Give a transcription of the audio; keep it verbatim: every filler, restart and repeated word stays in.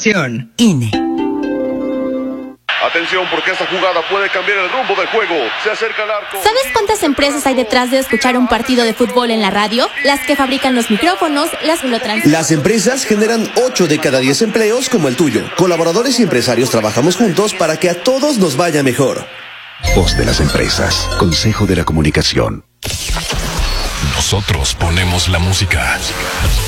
Participación. I N E. Atención, porque esta jugada puede cambiar el rumbo del juego. Se acerca al arco. ¿Sabes cuántas empresas hay detrás de escuchar un partido de fútbol en la radio? Las que fabrican los micrófonos, las que lo transmiten. Las empresas generan ocho de cada diez empleos como el tuyo. Colaboradores y empresarios trabajamos juntos para que a todos nos vaya mejor. Voz de las empresas. Consejo de la Comunicación. Nosotros ponemos la música.